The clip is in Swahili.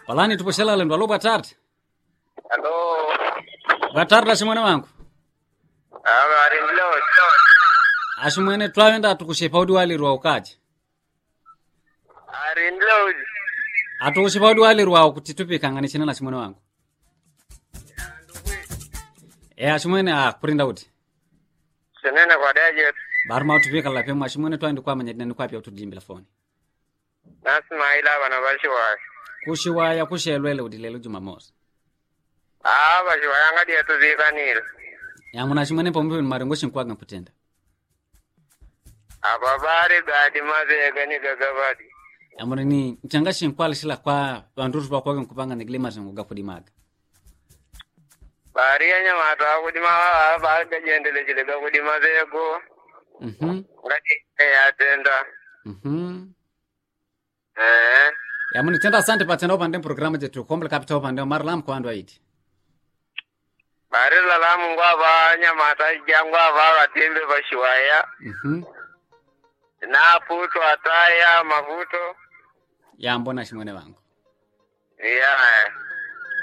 Palani tuposhela lendo alo boa tarde. Alô. Boa tarde ashimwana wangu. Ari leo. Ashimwene twawenda tukushepa udi walirwa ukaje. Ari leo. Atukushepa udi walirwa kuti tupikanganishana na ashimwana wangu. Ashimwene kurinda uti. Senena kwa daje. Barma utupika la pema ashimwene twandi kwa manya ndani kwa pia utujimbila phone. Nasma ila bana bashiwa. Kushiwaya kushelwele udilelo Jumamosi. Bashiwa yanga dia tuzikanira. Yamuna ashimwene pombe marengo shinkwaga kutenda. Ababari gadi maze gani gagabadi. Yamuna ni changa shinkwala shila kwa wandutu bakwaga kupanga neglima zangu gakudimaga. Bari anya mata kudima ba gajendele jile gakudima zego. Ngati atenda. Yamuna tenda asante patenda upande programa jetu komble capital upande marlam kwa ando aiti. Bari lalamu ngwa anya mata jangwa ba atembe bashiwaya. Na puto ataya mavuto. Ya mbona shimwene wangu. Yeah.